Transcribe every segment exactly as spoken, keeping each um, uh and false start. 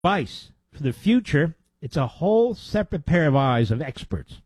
advice for the future, it's a whole separate pair of eyes of experts.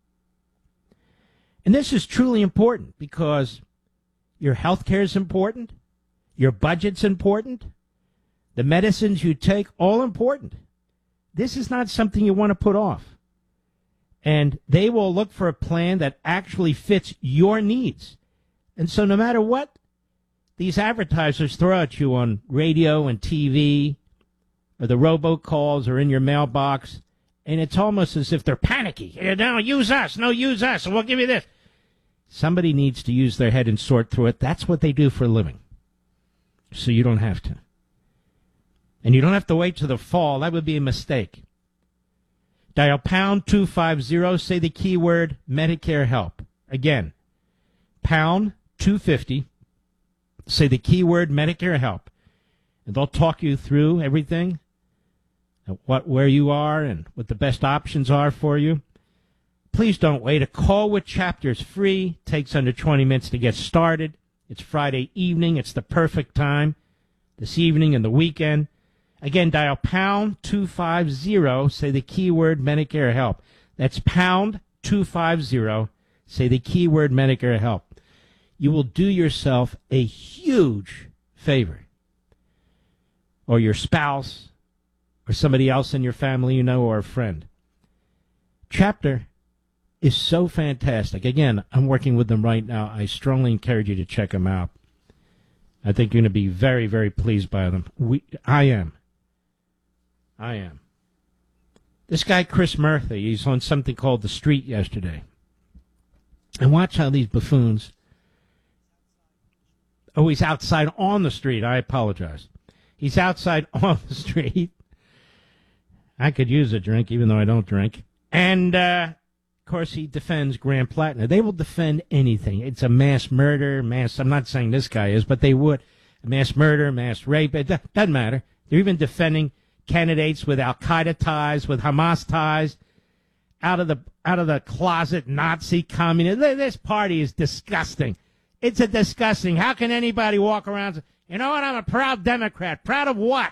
And this is truly important because your health care is important, your budget's important, the medicines you take, all important. This is not something you want to put off. And they will look for a plan that actually fits your needs. And so no matter what these advertisers throw at you on radio and T V, or the robocalls or in your mailbox, and it's almost as if they're panicky. No, use us. No, use us, and we'll give you this. Somebody needs to use their head and sort through it. That's what they do for a living. So you don't have to. And you don't have to wait till the fall. That would be a mistake. Dial pound two fifty, say the keyword Medicare help. Again, pound two fifty, say the keyword Medicare help. And they'll talk you through everything, what where you are and what the best options are for you. Please don't wait. A call with Chapter is free. Takes under twenty minutes to get started. It's Friday evening. It's the perfect time. This evening and the weekend. Again, dial pound two fifty. Say the keyword Medicare help. That's pound two fifty. Say the keyword Medicare help. You will do yourself a huge favor. Or your spouse, or somebody else in your family you know, or a friend. Chapter is so fantastic. Again, I'm working with them right now. I strongly encourage you to check them out. I think you're going to be very, very pleased by them. We, I am. I am. This guy, Chris Murphy, he's on something called The Street yesterday. And watch how these buffoons... Oh, he's outside on the street. I apologize. He's outside on the street. I could use a drink, even though I don't drink. And, uh, of course, he defends Graham Plattner. They will defend anything. It's a mass murder, mass... I'm not saying this guy is, but they would. Mass murder, mass rape. It doesn't matter. They're even defending candidates with Al-Qaeda ties, with Hamas ties, out of the out of the closet Nazi communist. This party is disgusting. It's a disgusting. How can anybody walk around and say, you know what, I'm a proud Democrat. Proud of what?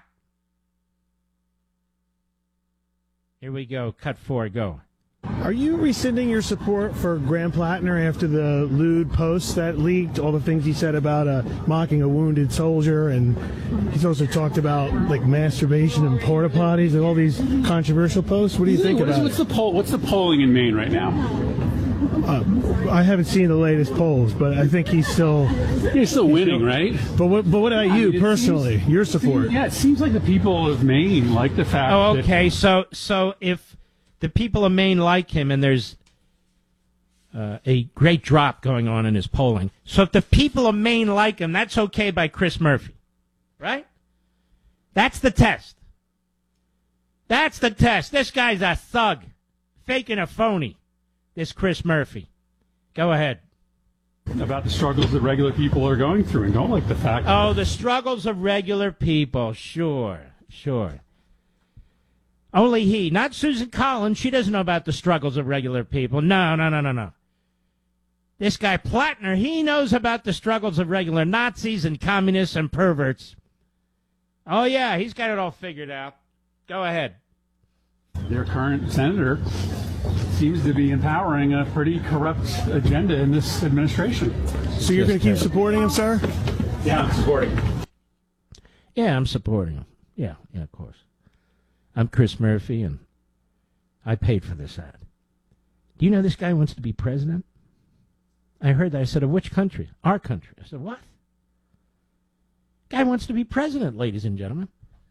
Here we go. Cut four. Go. Are you rescinding your support for Graham Plattner after the lewd posts that leaked, all the things he said about uh, mocking a wounded soldier, and he's also talked about like masturbation and porta potties and all these controversial posts? What do you think what about is, what's it? The poll, what's the polling in Maine right now? Uh, I haven't seen the latest polls, but I think he's still he's still he's winning, still, right? But what, but what about yeah, you I mean, personally? Seems, your support? Seems, yeah, it seems like the people of Maine like the fact. Oh, okay. That, so, so if the people of Maine like him, and there's uh, a great drop going on in his polling, so if the people of Maine like him, that's okay by Chris Murphy, right? That's the test. That's the test. This guy's a thug, faking a phony. This Chris Murphy. Go ahead. About the struggles that regular people are going through and don't like the fact. Oh, the struggles of regular people. Sure, sure. Only he, not Susan Collins. She doesn't know about the struggles of regular people. No, no, no, no, no. This guy Plattner, he knows about the struggles of regular Nazis and communists and perverts. Oh, yeah, he's got it all figured out. Go ahead. Their current senator seems to be empowering a pretty corrupt agenda in this administration. So you're going to keep supporting him, sir? Yeah, I'm supporting him. Yeah, I'm supporting him. Yeah, yeah, of course. I'm Chris Murphy, and I paid for this ad. Do you know this guy wants to be president? I heard that. I said, of which country? Our country. I said, what? Guy wants to be president, ladies and gentlemen.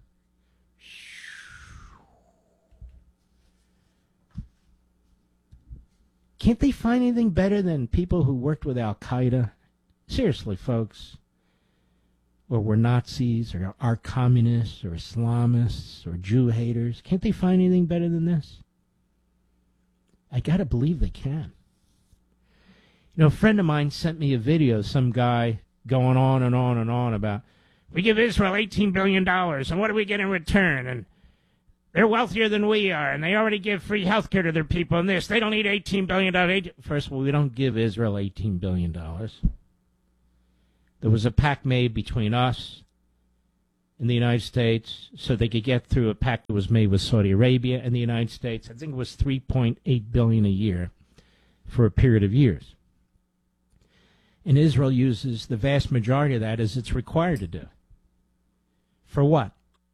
Can't they find anything better than people who worked with Al-Qaeda? Seriously, folks. Or were Nazis, or are communists, or Islamists, or Jew haters. Can't they find anything better than this? I got to believe they can. You know, a friend of mine sent me a video, some guy going on and on and on about, we give Israel eighteen billion dollars, and what do we get in return? And they're wealthier than we are, and they already give free health care to their people, and this. They don't need eighteen billion dollars. First of all, we don't give Israel eighteen billion dollars. There was a pact made between us in the United States so they could get through a pact that was made with Saudi Arabia and the United States. I think it was three point eight billion dollars a year for a period of years. And Israel uses the vast majority of that as it's required to do. For what?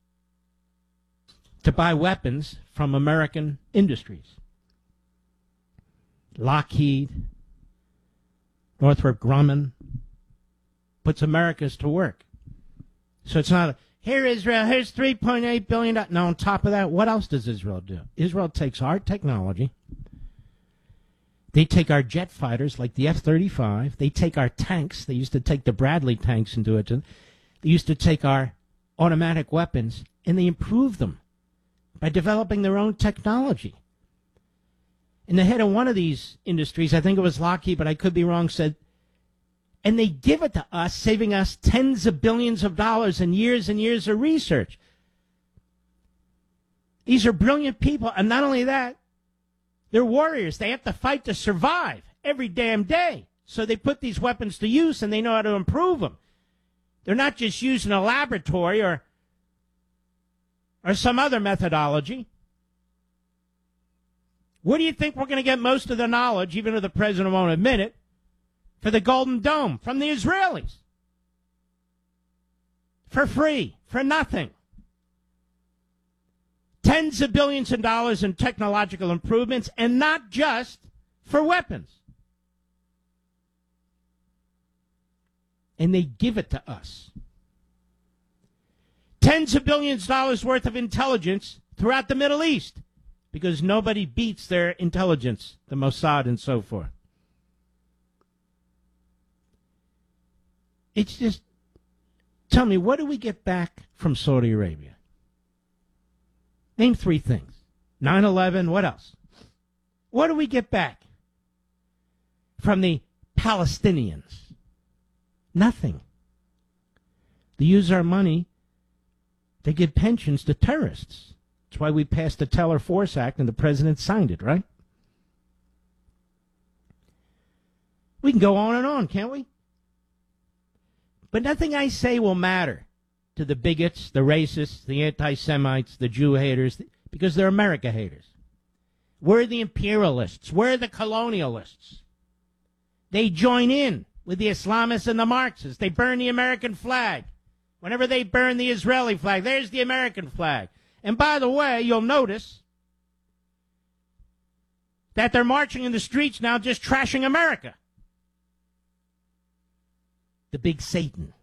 To buy weapons from American industries. Lockheed, Northrop Grumman, puts America's to work. So it's not, a, here Israel, here's three point eight billion dollars. No, on top of that, what else does Israel do? Israel takes our technology. They take our jet fighters like the F thirty-five. They take our tanks. They used to take the Bradley tanks into it. They used to take our automatic weapons, and they improve them by developing their own technology. And the head of one of these industries, I think it was Lockheed, but I could be wrong, said, and they give it to us, saving us tens of billions of dollars and years and years of research. These are brilliant people, and not only that, they're warriors. They have to fight to survive every damn day. So they put these weapons to use, and they know how to improve them. They're not just used in a laboratory or, or some other methodology. Where do you think we're going to get most of the knowledge, even if the president won't admit it, for the Golden Dome? From the Israelis. For free. For nothing. Tens of billions of dollars in technological improvements, and not just for weapons. And they give it to us. Tens of billions of dollars worth of intelligence throughout the Middle East, because nobody beats their intelligence, the Mossad and so forth. It's just, tell me, what do we get back from Saudi Arabia? Name three things. nine eleven, what else? What do we get back from the Palestinians? Nothing. They use our money to give pensions to terrorists. That's why we passed the Teller Force Act and the president signed it, right? We can go on and on, can't we? But nothing I say will matter to the bigots, the racists, the anti-Semites, the Jew haters, because they're America haters. We're the imperialists. We're the colonialists. They join in with the Islamists and the Marxists. They burn the American flag. Whenever they burn the Israeli flag, there's the American flag. And by the way, you'll notice that they're marching in the streets now just trashing America. The big Satan.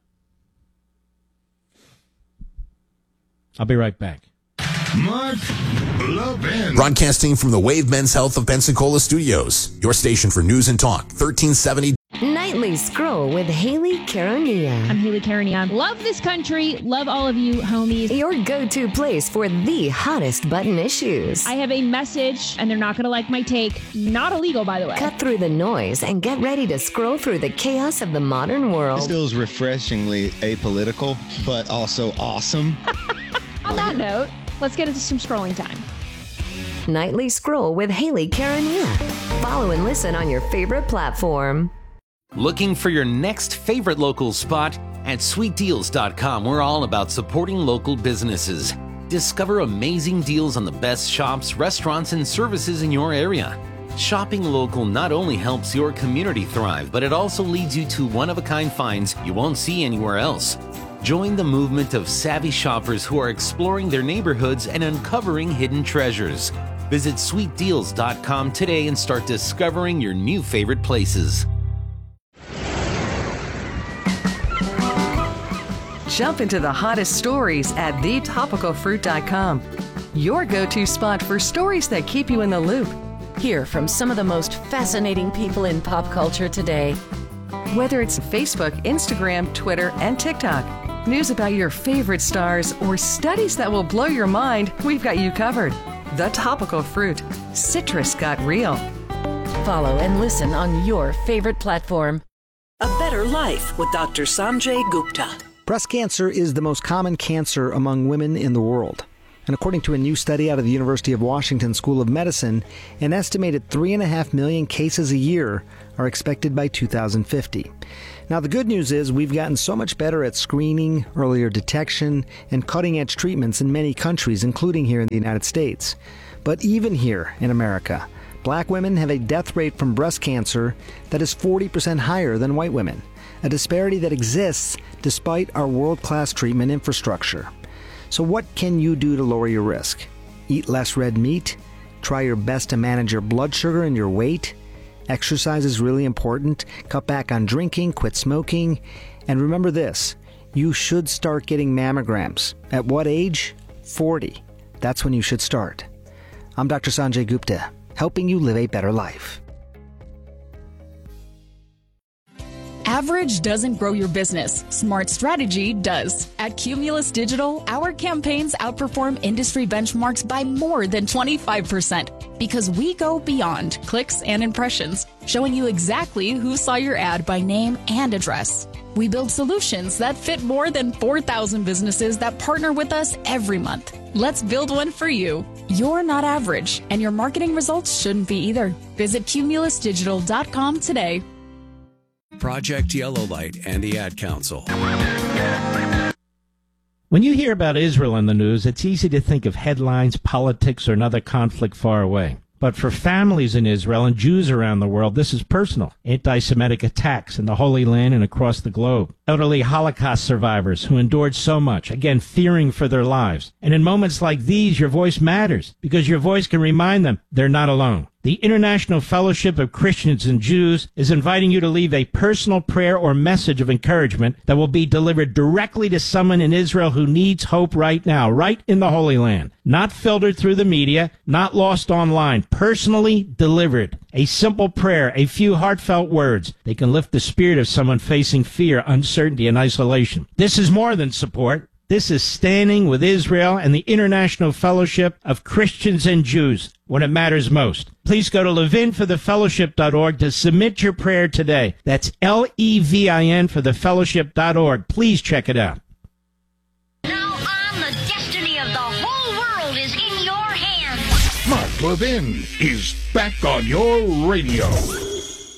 I'll be right back. Mark Levin. Broadcasting from the Wave Men's Health of Pensacola Studios. Your station for news and talk. thirteen seventy. Nightly Scroll with Haley Caronia. I'm Haley Caronia. Love this country. Love all of you, homies. Your go-to place for the hottest button issues. I have a message, and they're not going to like my take. Not illegal, by the way. Cut through the noise and get ready to scroll through the chaos of the modern world. This feels refreshingly apolitical, but also awesome. On that note, let's get into some scrolling time. Nightly Scroll with Haley Caronia. Follow and listen on your favorite platform. Looking for your next favorite local spot? At sweet deals dot com, we're all about supporting local businesses. Discover amazing deals on the best shops, restaurants, and services in your area. Shopping local not only helps your community thrive, but it also leads you to one-of-a-kind finds you won't see anywhere else. Join the movement of savvy shoppers who are exploring their neighborhoods and uncovering hidden treasures. Visit sweet deals dot com today and start discovering your new favorite places. Jump into the hottest stories at the topical fruit dot com. Your go-to spot for stories that keep you in the loop. Hear from some of the most fascinating people in pop culture today. Whether it's Facebook, Instagram, Twitter, and TikTok, news about your favorite stars, or studies that will blow your mind, we've got you covered. The Topical Fruit. Citrus got real. Follow and listen on your favorite platform. A Better Life with Doctor Sanjay Gupta. Breast cancer is the most common cancer among women in the world. And according to a new study out of the University of Washington School of Medicine, an estimated three and a half million cases a year are expected by two thousand fifty. Now, the good news is we've gotten so much better at screening, earlier detection, and cutting-edge treatments in many countries, including here in the United States. But even here in America, black women have a death rate from breast cancer that is forty percent higher than white women, a disparity that exists despite our world-class treatment infrastructure. So what can you do to lower your risk? Eat less red meat? Try your best to manage your blood sugar and your weight? Exercise is really important. Cut back on drinking, quit smoking. And remember this, you should start getting mammograms. At what age? forty. That's when you should start. I'm Doctor Sanjay Gupta, helping you live a better life. Average doesn't grow your business. Smart strategy does. At Cumulus Digital, our campaigns outperform industry benchmarks by more than twenty-five percent because we go beyond clicks and impressions, showing you exactly who saw your ad by name and address. We build solutions that fit more than four thousand businesses that partner with us every month. Let's build one for you. You're not average, and your marketing results shouldn't be either. Visit cumulus digital dot com today. Project Yellow Light and the Ad Council. When you hear about Israel in the news, it's easy to think of headlines, politics, or another conflict far away. But for families in Israel and Jews around the world, this is personal. Anti-Semitic attacks in the Holy Land and across the globe. Elderly Holocaust survivors who endured so much, again, fearing for their lives. And in moments like these, your voice matters because your voice can remind them they're not alone. The International Fellowship of Christians and Jews is inviting you to leave a personal prayer or message of encouragement that will be delivered directly to someone in Israel who needs hope right now, right in the Holy Land. Not filtered through the media, not lost online, personally delivered. A simple prayer, a few heartfelt words. They can lift the spirit of someone facing fear, uncertainty, and isolation. This is more than support. This is standing with Israel and the International Fellowship of Christians and Jews when it matters most. Please go to levin for the fellowship dot org to submit your prayer today. That's L E V I N for the fellowship dot org. Please check it out. Now on, the destiny of the whole world is in your hands. Mark Levin is back on your radio.